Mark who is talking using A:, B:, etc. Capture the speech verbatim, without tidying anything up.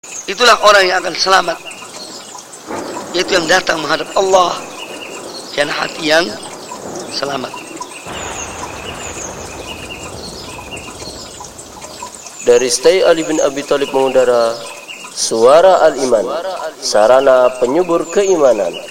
A: Itulah orang yang akan selamat, yaitu yang datang menghadap Allah dan hati yang selamat.
B: Dari Stay Ali bin Abi Thalib mengudara Suara Al-Iman, sarana penyubur keimanan.